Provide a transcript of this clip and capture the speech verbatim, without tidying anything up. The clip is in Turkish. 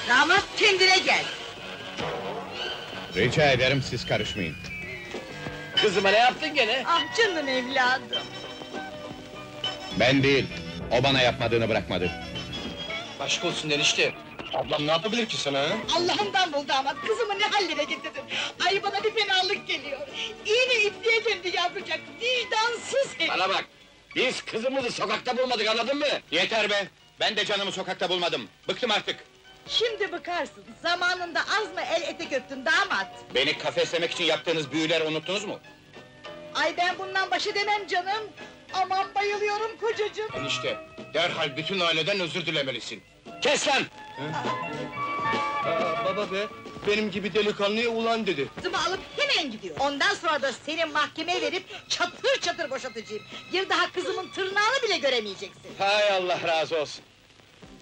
Damat kendine gel! Rica ederim, siz karışmayın. Kızıma ne yaptın gene? Ah canım evladım! Ben değil, o bana yapmadığını bırakmadı. Aşk olsun enişte. Ablam ne yapabilir ki sana ha? Allah'ımdan bul damat, kızımı ne hallere getirdin! Ay bana bir fenalık geliyor! İğne ipliğe döndü yavrucak, vicdansız herif! Bana bak! Biz kızımızı sokakta bulmadık, anladın mı? Yeter be! Ben de canımı sokakta bulmadım, bıktım artık! Şimdi bıkarsın, zamanında az mı el etek öptün damat? Beni kafeslemek için yaptığınız büyüleri unuttunuz mu? Ay ben bundan baş edemem canım! Aman bayılıyorum kocacığım! Enişte, derhal bütün aileden özür dilemelisin. Kes lan! Aa, baba be, benim gibi delikanlıya ulan dedi. Kızımı alıp hemen gidiyor! Ondan sonra da seni mahkemeye verip çatır çatır boşatacağım! Bir daha kızımın tırnağını bile göremeyeceksin! Hay Allah razı olsun!